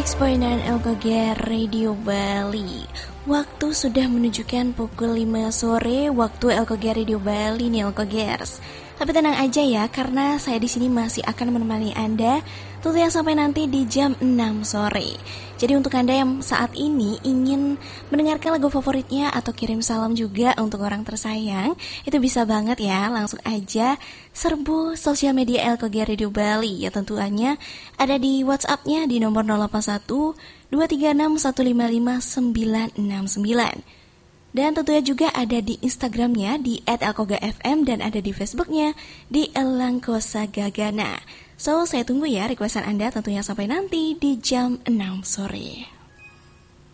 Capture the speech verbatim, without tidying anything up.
seratus koma sembilan L K G Radio Bali. Waktu sudah menunjukkan pukul lima sore waktu L K G Radio Bali nih L K Gers. Tapi tenang aja ya, karena saya di sini masih akan menemani Anda tentunya sampai nanti di jam enam sore. Jadi untuk Anda yang saat ini ingin mendengarkan lagu favoritnya atau kirim salam juga untuk orang tersayang, itu bisa banget ya, langsung aja serbu sosial media L K G Radio Bali. Ya tentunya ada di WhatsApp-nya di nomor nol delapan satu dua tiga enam satu lima lima sembilan enam sembilan. Dan tentunya juga ada di Instagramnya di et elkoga f m dan ada di Facebooknya di Elangkosa Gagana. So, saya tunggu ya requestan Anda tentunya sampai nanti di jam enam sore.